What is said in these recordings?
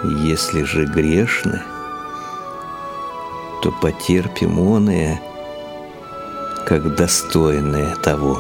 Если же грешны, то потерпим оное, как достойное того.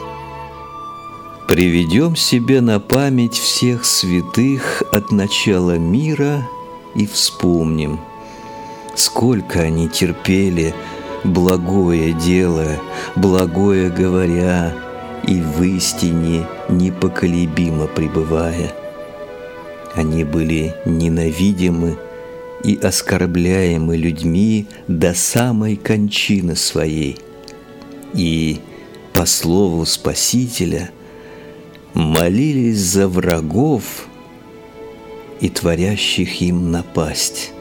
Приведем себе на память всех святых от начала мира и вспомним, сколько они терпели благое дело, благое говоря, и в истине непоколебимо пребывая. Они были ненавидимы и оскорбляемы людьми до самой кончины своей, и, по слову Спасителя, молились за врагов и творящих им напасть.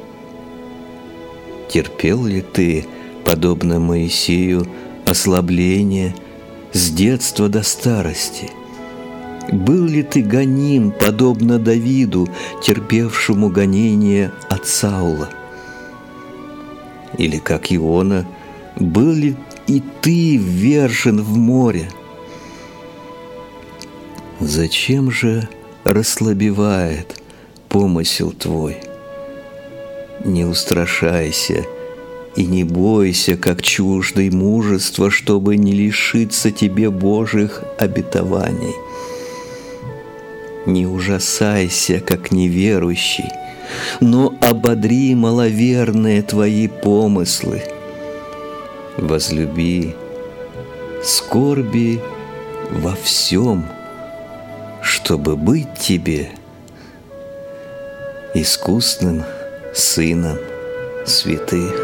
Терпел ли ты, подобно Моисею, ослабление с детства до старости? Был ли ты гоним, подобно Давиду, терпевшему гонение от Саула? Или, как Иона, был ли и ты ввержен в море? Зачем же расслабевает помысел твой? Не устрашайся и не бойся, как чуждый мужества, чтобы не лишиться тебе Божьих обетований. Не ужасайся, как неверующий, но ободри маловерные твои помыслы. Возлюби скорби во всем, чтобы быть тебе искусным сыном святых.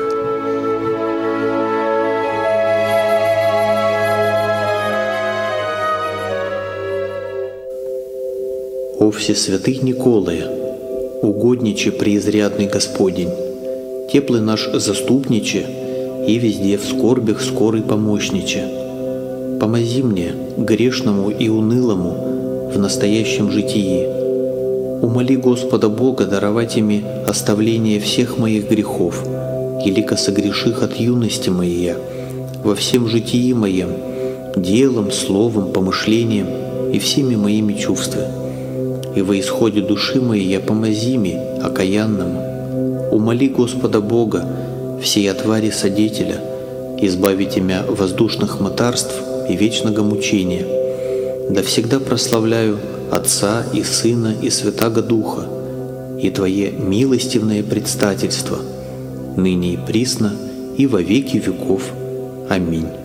О всесвятый Николае, угодниче преизрядный Господень, теплый наш заступниче и везде в скорбях скорый помощниче, помози мне, грешному и унылому, в настоящем житии. Умоли Господа Бога даровать ими оставление всех моих грехов, елико согреших от юности моей, во всем житии моем, делом, словом, помышлением и всеми моими чувствами. И во исходе души моей я помози ми, окаянному. Умоли Господа Бога, всей отвари содетеля, избавить имя воздушных мытарств и вечного мучения. Да всегда прославляю Отца и Сына и Святаго Духа, и Твое милостивное предстательство, ныне и присно, и во веки веков. Аминь.